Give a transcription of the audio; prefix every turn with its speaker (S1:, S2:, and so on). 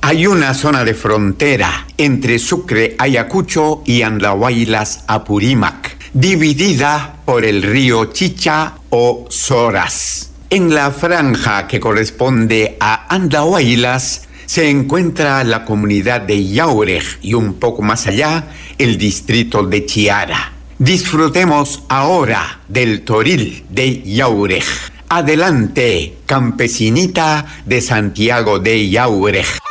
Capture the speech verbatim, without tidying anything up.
S1: Hay una zona de frontera entre Sucre, Ayacucho y Andahuaylas, Apurímac, dividida por el río Chicha o Soras. En la franja que corresponde a Andahuaylas se encuentra la comunidad de Yaurej y un poco más allá el distrito de Chiara. Disfrutemos ahora del toril de Yaurej. Adelante, campesinita de Santiago de Yaurej.